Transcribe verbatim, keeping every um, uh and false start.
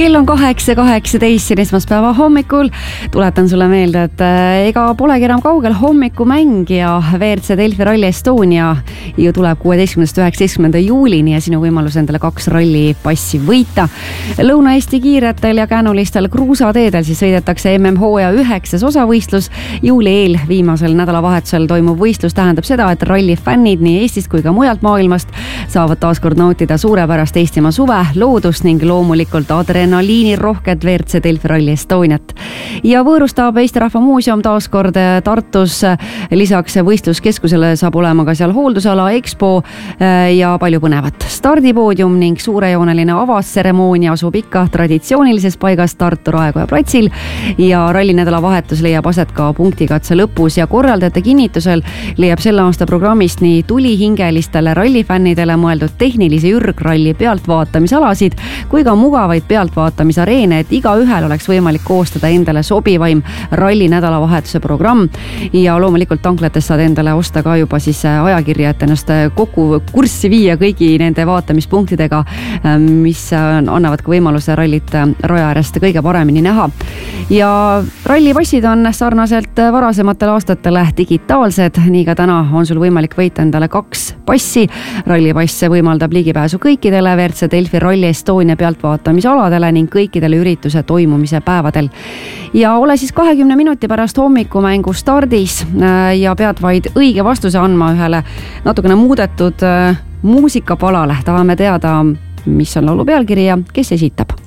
Kell on kaheksa kaheksateist siin esmaspäeva hommikul. Tuletan sulle meelde, et ega polegi enam kaugel hommikumäng ja V R C Delfi Rally Estonia ju tuleb kuueteistkümnendast üheksateistkümnenda juulini ja sinu võimalus endale kaks ralli passi võita. Lõuna-Eesti kiiretel ja käänulistel kruusateedel siis sõidetakse M M hooaja üheksas osavõistlus. Juuli eel viimasel nädalavahetusel toimub võistlus tähendab seda, et ralli fännid nii Eestist kui ka mujalt maailmast saavad taaskord nautida suurepärast Eestimaa suve, loodust ning loomulikult adrenaliini rohket V R C Delfi Rally Estoniat. Ja võõrustab Eesti Rahva Muuseum taaskord Tartus. Lisaks võistluskeskusele saab olema ka seal hooldusala, expo ja palju põnevat. Stardipoodium ning suurejooneline avastseremoonia asub ikka traditsioonilises paigas Tartu Raekoja platsil ja ralli nädalavahetus leiab aset ka punktikatse lõpus ja korraldajate kinnitusel leiab selle aasta programmist nii tulihingelistele rallifännidele mõeldud tehnilisi ürgralli pealtvaatamisalasid kui ka mugavaid pealtvaatamisareene, et iga ühel oleks võimalik koostada endale sobivaim ralli nädalavahetuse programm ja loomulikult tanklatest saad endale osta ka juba siis ajakirja, et ennast kokku kurssi viia kõigi nende vaatamispunktidega, mis annavad ka võimaluse rallit raja äärest kõige paremini näha. Ja rallipassid on sarnaselt varasematele aastatele digitaalsed, nii ka täna on sul võimalik võita endale kaks passi. Rallipass võimaldab ligipääsu kõikidele V R C Delfi Rally Estonia pealtvaatamisaladele ning kõikidele ürituse toimumise päevadel. Ja ole siis kahekümne minuti pärast hommikumängu stardis ja pead vaid õige vastuse andma ühele natukene muudetud muusikapalale. Tahame teada, mis on laulu pealkiri ja kes esitab.